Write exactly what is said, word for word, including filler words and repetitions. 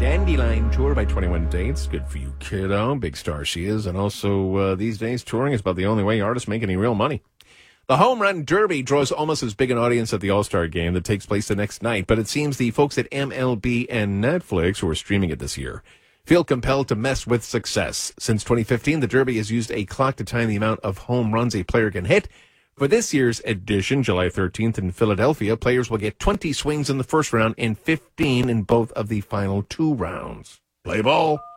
Dandelion Tour by twenty-one Dates. Good for you, kiddo. Big star she is. And also, uh, these days, touring is about the only way artists make any real money. The Home Run Derby draws almost as big an audience at the All-Star Game that takes place the next night, but it seems the folks at M L B and Netflix, who are streaming it this year, feel compelled to mess with success. Since twenty fifteen, the Derby has used a clock to time the amount of home runs a player can hit. For this year's edition, July thirteenth in Philadelphia, players will get twenty swings in the first round and fifteen in both of the final two rounds. Play ball.